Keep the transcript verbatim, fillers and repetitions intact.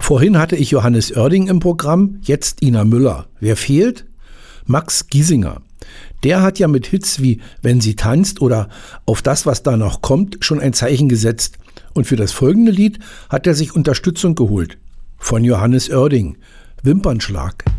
Vorhin hatte ich Johannes Oerding im Programm, jetzt Ina Müller. Wer fehlt? Max Giesinger. Der hat ja mit Hits wie Wenn sie tanzt oder Auf das, was da noch kommt, schon ein Zeichen gesetzt. Und für das folgende Lied hat er sich Unterstützung geholt. Von Johannes Oerding. Wimpernschlag.